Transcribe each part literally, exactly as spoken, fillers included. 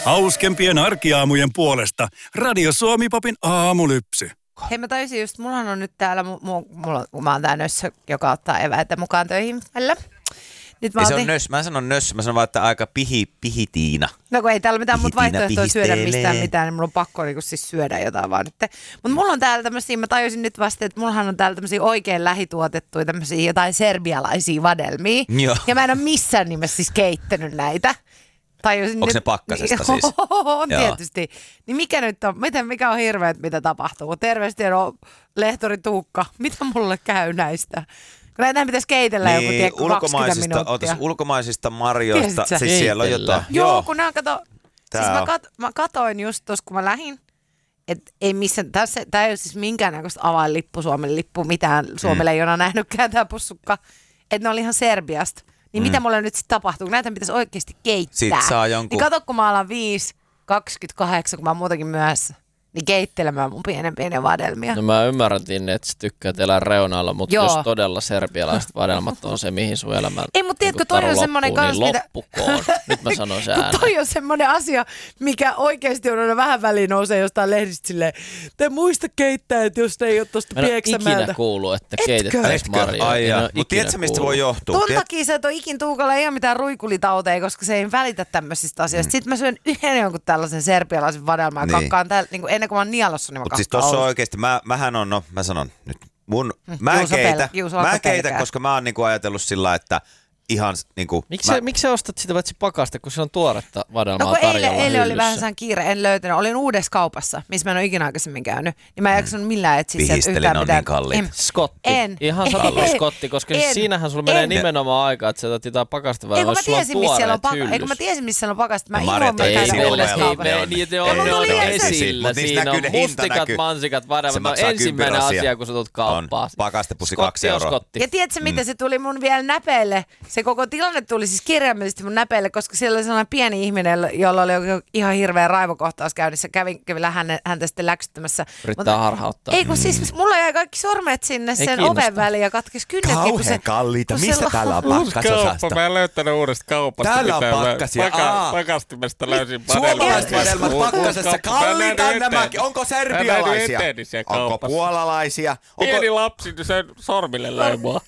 Hauskempien arkiaamujen puolesta Radio Suomi Popin aamulypsy. Hei, mä taisin just, mullahan on nyt täällä, mu, mu, mulla, kun mä oon tää nössö, joka ottaa eväitä mukaan töihin välillä. Nyt mä, se otin... on nös, mä sanon nössö, mä sanon vaan, että aika pihi, pihitiina. No kun ei täällä mitään muuta vaihtoehtoa syödä pihitelee. mistään mitään, niin mulla on pakko niin siis syödä jotain vaan nyt. Mutta mulla on täällä tämmösiä, mä tajusin nyt vasta, että mullahan on täällä tämmösiä oikein lähituotettuja tämmösiä jotain serbialaisia vadelmia. Joo. Ja mä en ole missään nimessä siis keittänyt näitä. Tajusin Onko nyt... ne pakkasesta siis? On tietysti. Niin mikä nyt on, miten, mikä on hirveet, mitä tapahtuu? Terveesti on lehtori Tuukka. Mitä mulle käy näistä? Kun näitä pitäisi keitellä niin, joku tiekko kaksikymmentä minuuttia. Otas, ulkomaisista marjoista, Tiesitkö? siis siellä on jotain. Joo, Joo, kun nämä kato, siis on. mä, kat, mä katoin just tuossa, kun mä lähdin, että ei missään, tässä, tää ei ole siis minkäännäköistä avainlippu, Suomen lippu, mitään, Suomelle mm. ei ole nähnytkään tää pussukka, että ne oli ihan Serbiasta. Niin mm. mitä mulle nyt sitten tapahtuu, kun näitä pitäisi oikeasti keittää. Sitten saa jonkun... Niin kato, kun mä alan viisi kaksikymmentäkahdeksan, kun mä oon muutenkin myöhässä, niin keittelemään mun pienen pienen vadelmia. No mä ymmärrätin, että sä tykkäät elää reunalla, mutta Joo. jos todella serbialaiset vadelmat on se, mihin sun elämä ei, mutta tiedätkö, niin toi on loppuu, semmoinen niin kans, mitä... loppukoon. Nyt mä sanon se Kun ääneen. toi on semmoinen asia, mikä oikeasti on aina vähän väliin nousee jostain lehdistä silleen, te muista keittää, että jos te ei ole tosta Mä en ole Pieksämäeltä. ikinä kuullut, että Etkö? keitettäisiin marjoja. Ai En jaa. ole Mutta tiedätkö, ikinä mistä voi kuullut. johtua? Ton Tiet... takia sä et ole ikin Tuukalla, ei ole mitään ruikulitauteja, koska se ei välitä tämmöisistä asioista. Mm. Sitten mä syön yhden jonkun tällaisen serbialaisen vadelman ja Niin. kakkaan täällä, niin ennen kuin mä oon nielossa, niin mä Mutta siis kakkaan tossa on ollut. oikeesti, mä, mähän on, no mä sanon nyt, mun, mä en Juuso keitä, pel- Juuso mä alkoi en keitä, pelkää. koska mä oon niinku ajatellut sillä, että ihan niinku... Miksi, mä... sä, miksi sä ostat sitä paitsi pakasta, kun se on tuoretta vadelmaa No kun tarjolla eilen, eilen oli hyllyssä? vähän sään kiire, en löytänyt. Olin uudessa kaupassa, missä mä en ole ikinä aikaisemmin käynyt. Niin mä en jaksanut millään etsiä sieltä Pihistelin, yhtään on mitään. niin kalliit. En. Skotti. En. Ihan sata En. skotti, koska En. siinähän sulla menee En. nimenomaan aikaa, että sä otat jotain pakasta Ei vähän, kun mä jos sulla on tiesin, missä siellä on tuoreet paka- Ei kun mä hyllyssä. tiesin, missä siellä on pakasta. Mä No, ilman Marjat, mä ei käyn siinä ole uudessa helppo. kaupassa. Ei, niitä Ei, on, ne ne on on esiin, esillä. mut niissä Siinä näkyy on ne hinta mustikat, näkyy. mansikat, Se vadelmat. maksaa On ensimmäinen kymppirosia. asia, kun sä tulet kauppaan. On. Pakastepussi Skotti kaksi on euroa. skotti. Ja tiedätkö, mitä se tuli mun vielä näpeille? Se koko tilanne tuli siis kirjaimellisesti mun näpeille, koska siellä oli sellainen pieni ihminen, jolla oli ihan hirveä raivokohtaus käynnissä. Kävin, kävin häntä, häntä sitten läksyttämässä. Yrittää harhauttaa. Ei kun siis mulla jäi kaikki sormet sinne sen kiinnosta. oven väliin ja katkesi kynnetkin. kun se- Kauhean kalliita. kun Mistä se- täällä on pakkasosasto? Mä en löytänyt uudesta kaupasta. Täällä on mitään. Mä pakkasia. Aa. Pakastimesta löysin Suomalaiset vadelmat. vadelmat Uusi pakkasessa. kauppa. Mä en Kalliita nähnyt nämäkin. eteen. Onko Mä serbialaisia? nähnyt eteeni siellä Onko kaupassa. puolalaisia? Onko... Pieni lapsi, niin sen sormille löi mua.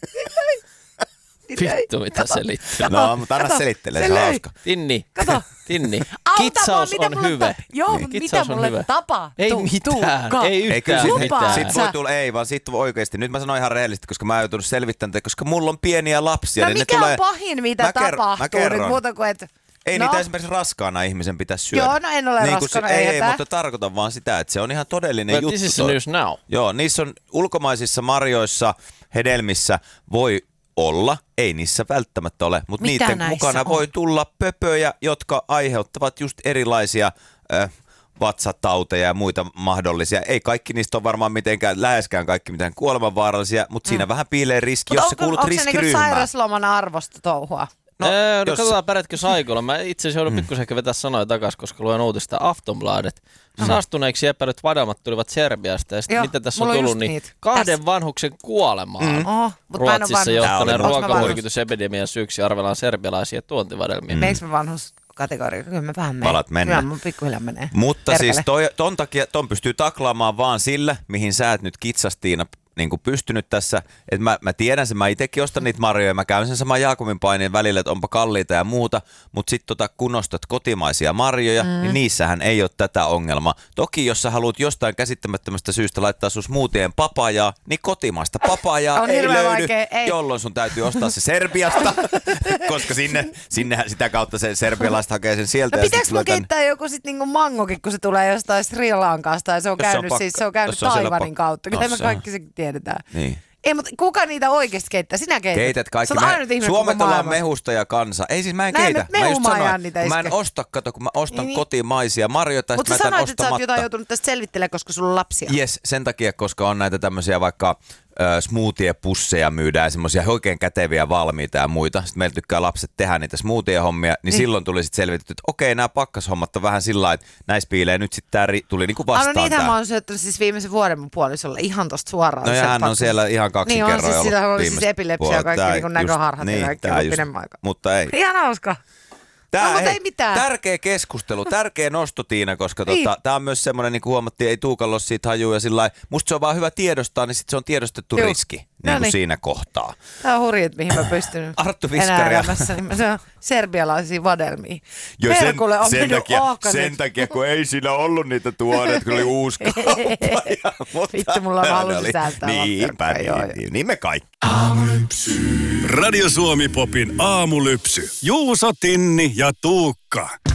Vittu, mitä selittää. No, mutta anna selittelee, se on löi. hauska. Tinni. Kato. Tinni. Auta Kitsaus mua, mitä on mulle hyvä. ta- Joo, mutta mitä Kitsaus on mulle hyvä. tapahtuu? Ei mitään. Tuukka? Ei Ei kyllä yhtään sit, Lupaat mitään. sit voi sä? tulla, ei vaan sit voi oikeesti. Nyt mä sanon ihan rehellisesti, koska mä oon joutunut selvittämään tätä, koska mulla on pieniä lapsia. No niin mikä ne tulee... on pahin, mitä Mä ker- tapahtuu mä kerron. nyt muuta kuin, että... Ei no, niitä esimerkiksi raskaana ihmisen pitäisi syödä. Joo, no en ole kun raskaana, se, ei ei, ei, hätää. mutta tarkoitan vaan sitä, että se on ihan todellinen But juttu. this is the toi. news now. Joo, niissä on ulkomaisissa marjoissa, hedelmissä voi olla, ei niissä välttämättä ole, mutta Mitä niiden näissä mukana on? voi tulla pöpöjä, jotka aiheuttavat just erilaisia äh, vatsatauteja ja muita mahdollisia. Ei kaikki niistä on varmaan mitenkään, läheskään kaikki mitään kuolemanvaarallisia, mutta siinä vähän piilee riski, jos sä kuulut onko se niinku riskiryhmään. sairausloman arvosta touhua? No, No, no jos- katsotaan pärjätkö saikolla. Mä itse asiassa joudun mm. pikkusen ehkä vetää sanoja takaisin, koska luen uutista Aftonbladet. Mm. Saastuneiksi epäilyt vadelmat tulivat Serbiasta ja sitten Joo, mitä tässä on mulla on tullut, just niin niitä. kahden Tässä. vanhuksen kuolemaan. Mm. Oho, mutta mä en ole Ruotsissa vanhus. johtaneen Tää oli- ruokamyrkytysepidemian syyksi arvellaan serbialaisia tuontivadelmia. Mm. Meneekö mä vanhuskategoria? Kyllä mä vähän menen. Palat mennä. Kyllä mun pikkuhiljaa menee. Mutta Perkele. siis toi, ton takia, ton pystyy taklaamaan vaan sillä, mihin sä et nyt kitsastiina niin kuin pystynyt tässä. Että mä, mä tiedän sen, mä itekin ostan niitä marjoja, mä käyn sen saman Jaakobin paineen välillä, että onpa kalliita ja muuta, mutta sit tota, kun ostat kotimaisia marjoja, mm. niin niissähän ei ole tätä ongelmaa. Toki jos sä haluat jostain käsittämättömästä syystä laittaa sun smoothien papajaa, niin kotimaista papajaa On ei hirveän löydy, vaikea, ei. jolloin sun täytyy ostaa se Serbiasta, koska sinne, sinnehän sitä kautta se serbialaiset hakee sen sieltä. No ja sit pitääkö tulee mun tänne. keittää joku sit niinku mangokin, kun se tulee jostain Sri Lankasta ja se on Jos se on käynyt, pakka- siis se on käynyt jos se on siellä Taiwanin pakka- kautta. Kyllä No me se on. kaikki se tiedetään. Niin. Ei, mutta kuka niitä oikeasti keittää? Sinä keität. Keität kaikki. Sä oot ainut ihminen Suomet koko ollaan maailmassa. mehustaja kansa. Ei siis mä en Näin keitä. nyt Mä just mehumaa sanoin, jää niitä kun mä en iske. osta, kato, kun mä ostan Niin. kotimaisia marjoja, Mutta mä sä jätän sanoit, että sä oot ostamatta. jotain joutunut tästä selvittelemään, koska sulla on lapsia. Yes, sen takia, koska on näitä tämmöisiä vaikka ö, smoothie-pusseja myydään, semmoisia oikein käteviä valmiita ja muita. Sitten meillä tykkää lapset tehdä niitä smoothie-hommia, niin, niin. silloin tuli sitten selvitetty, että okei, nämä pakkashommat on vähän sillä lailla, että näissä piilee nyt sitten tämä ri- tuli niinku vastaan. Ah, no niitä tää. mä oon syöttänyt siis viimeisen vuoden mun puolisolle ihan tosta suoraan. No ja se hän on pakko- siellä ihan kaksi Niin on, kerroja siis sillä on siis viimeiset epilepsia ja puolet. kaikki Tää niinku just- näköharhat ja niin, kaikki tää on just- pidemmän aikaa. Mutta ei. Ihan hauska. Tää, No, mutta hei, ei mitään. Tärkeä keskustelu, tärkeä nosto Tiina, koska Niin. tota, tää on myös semmoinen, niin kuin huomattiin, ei Tuukalla ole siitä hajua ja sillä musta se on vaan hyvä tiedostaa, niin sit se on tiedostettu Juu. riski niin No kuin niin. siinä kohtaa. Tämä on hurjit, mihin mä pystyn Arttu enää Viskari. elämässä. Niin se on serbialaisia vadelmia. Jo, sen, Perkulle on sen, mennyt takia, aakaset. sen takia, kun ei siinä ollut niitä tuoreet, kun oli uusi kauppa. Ja, mutta Vittu, mulla on ne halu oli- sisältää Niinpä, lapperkkaa, joo, niin, joo. niin, niin me kaikki. Radio Suomi Popin aamulypsy. Juuso, Tinni ja Tuukka.